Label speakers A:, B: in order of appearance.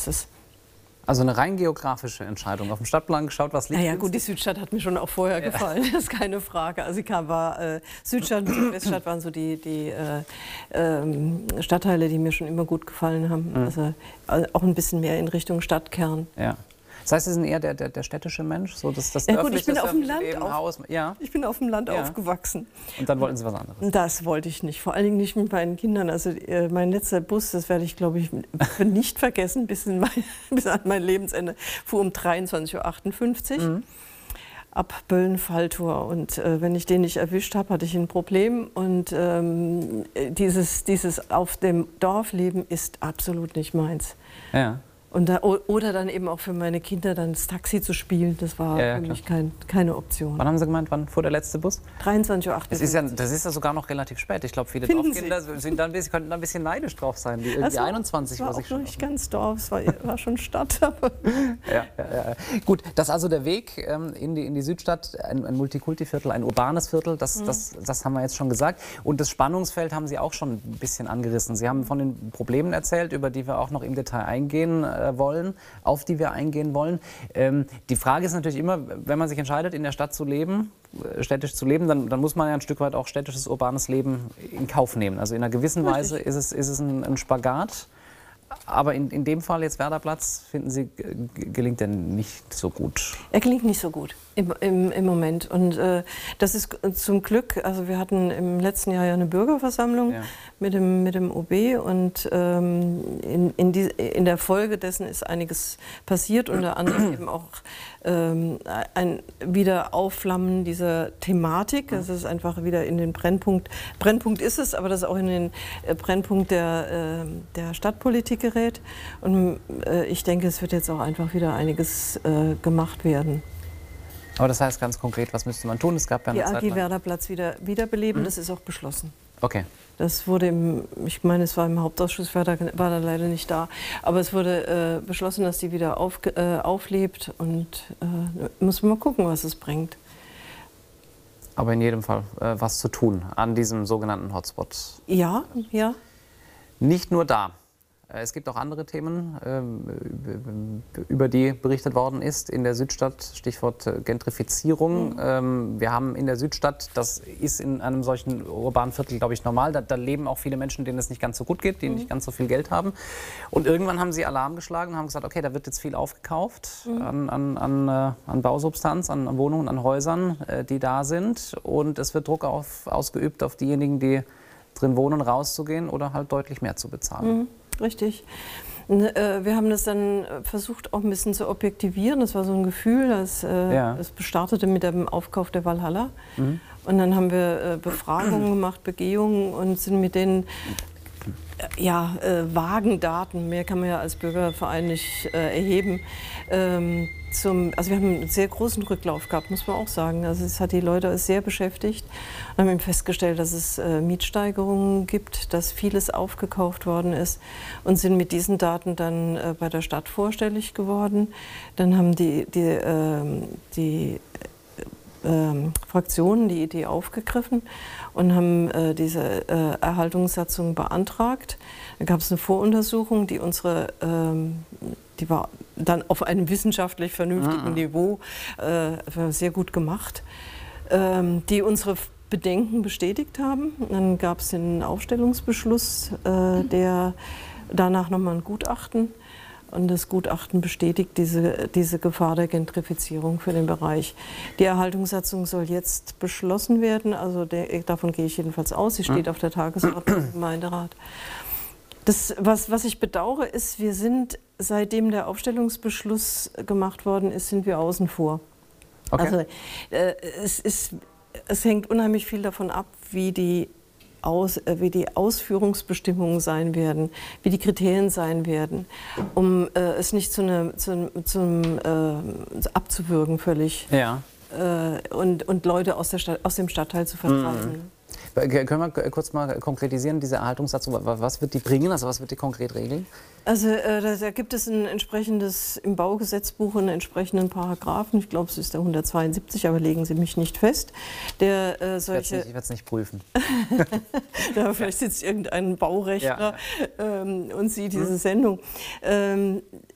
A: es.
B: Also eine rein geografische Entscheidung. Auf dem Stadtplan geschaut, was liegt.
A: Naja gut, die Südstadt hat mir schon auch vorher gefallen, das ist keine Frage. Also Südstadt und Südweststadt waren so die Stadtteile, die mir schon immer gut gefallen haben. Also auch ein bisschen mehr in Richtung Stadtkern.
B: Ja. Das heißt, Sie sind eher der städtische Mensch? So das
A: ja gut, ich bin auf dem Land, ich bin auf dem Land
B: ja.
A: aufgewachsen.
B: Und dann wollten Sie was anderes?
A: Das wollte ich nicht, vor allen Dingen nicht mit meinen Kindern. Also mein letzter Bus, das werde ich glaube ich nicht vergessen, bis an mein Lebensende, fuhr um 23:58 Uhr. Ab Böllen-Falltor. Und wenn ich den nicht erwischt habe, hatte ich ein Problem. Und dieses auf dem Dorfleben ist absolut nicht meins.
B: Ja.
A: Und oder dann eben auch für meine Kinder dann das Taxi zu spielen, das war für mich keine Option.
B: Wann haben Sie gemeint, wann fuhr der letzte Bus?
A: 23:58 Uhr.
B: Das ist ja sogar noch relativ spät. Ich glaube, viele Dorfkinder könnten da ein bisschen neidisch drauf sein, die irgendwie 21
A: war auch nicht ganz Dorf, es war schon Stadt. Aber
B: ja. Gut, das ist also der Weg in die Südstadt, ein Multikulti-Viertel, ein urbanes Viertel, das haben wir jetzt schon gesagt. Und das Spannungsfeld haben Sie auch schon ein bisschen angerissen. Sie haben von den Problemen erzählt, über die wir auch noch im Detail eingehen wollen, auf die wir eingehen wollen. Die Frage ist natürlich immer, wenn man sich entscheidet, in der Stadt zu leben, städtisch zu leben, dann muss man ja ein Stück weit auch städtisches, urbanes Leben in Kauf nehmen. Also in einer gewissen Weise ist es ein Spagat. Aber in dem Fall jetzt Werderplatz, finden Sie, gelingt der nicht so gut?
A: Er gelingt nicht so gut im Moment. Und das ist zum Glück, also wir hatten im letzten Jahr ja eine Bürgerversammlung mit dem OB und in der Folge dessen ist einiges passiert, unter anderem eben auch ein Wiederaufflammen dieser Thematik. Das ist einfach wieder in den Brennpunkt ist es, aber das ist auch in den Brennpunkt der Stadtpolitik gerät. Und ich denke, es wird jetzt auch einfach wieder einiges gemacht werden.
B: Aber das heißt ganz konkret, was müsste man tun? Es gab ja eine Zeit lang...
A: Die AG Werderplatz wiederbeleben, das ist auch beschlossen.
B: Okay.
A: Das wurde ich meine, es war im Hauptausschuss, war da leider nicht da, aber es wurde beschlossen, dass die wieder auflebt und muss man mal gucken, was es bringt.
B: Aber in jedem Fall was zu tun an diesem sogenannten Hotspot.
A: Ja.
B: Nicht nur da. Es gibt auch andere Themen, über die berichtet worden ist in der Südstadt, Stichwort Gentrifizierung. Wir haben in der Südstadt, das ist in einem solchen urbanen Viertel, glaube ich, normal, da leben auch viele Menschen, denen es nicht ganz so gut geht, die nicht ganz so viel Geld haben. Und irgendwann haben sie Alarm geschlagen und haben gesagt, okay, da wird jetzt viel aufgekauft an Bausubstanz, an Wohnungen, an Häusern, die da sind. Und es wird Druck ausgeübt auf diejenigen, die drin wohnen, rauszugehen oder halt deutlich mehr zu bezahlen.
A: Richtig. Wir haben das dann versucht auch ein bisschen zu objektivieren. Das war so ein Gefühl, es startete mit dem Aufkauf der Walhalla. Und dann haben wir Befragungen gemacht, Begehungen und sind mit den vagen Daten, mehr kann man ja als Bürgerverein nicht erheben, also wir haben einen sehr großen Rücklauf gehabt, muss man auch sagen. Also es hat die Leute sehr beschäftigt und haben eben festgestellt, dass es Mietsteigerungen gibt, dass vieles aufgekauft worden ist und sind mit diesen Daten dann bei der Stadt vorstellig geworden. Dann haben die Fraktionen die Idee aufgegriffen und haben diese Erhaltungssatzung beantragt. Da gab es eine Voruntersuchung, die war dann auf einem wissenschaftlich vernünftigen Niveau sehr gut gemacht, die unsere Bedenken bestätigt haben. Dann gab es den Aufstellungsbeschluss, der danach nochmal ein Gutachten. Und das Gutachten bestätigt diese Gefahr der Gentrifizierung für den Bereich. Die Erhaltungssatzung soll jetzt beschlossen werden, also davon gehe ich jedenfalls aus. Sie steht auf der Tagesordnung im Gemeinderat. Was ich bedauere, ist, wir sind, seitdem der Aufstellungsbeschluss gemacht worden ist, sind wir außen vor. Okay. Also es hängt unheimlich viel davon ab, wie die Ausführungsbestimmungen sein werden, wie die Kriterien sein werden, um es nicht abzuwürgen völlig und Leute aus dem Stadtteil zu vertreiben.
B: Können wir kurz mal konkretisieren, diese Erhaltungssatzung, was wird die bringen, also was wird die konkret regeln?
A: Also da gibt es im Baugesetzbuch einen entsprechenden Paragraphen, ich glaube es ist der 172, aber legen Sie mich nicht fest. Ich werde
B: es nicht prüfen.
A: Da vielleicht sitzt irgendein Baurechtler und sieht diese Sendung.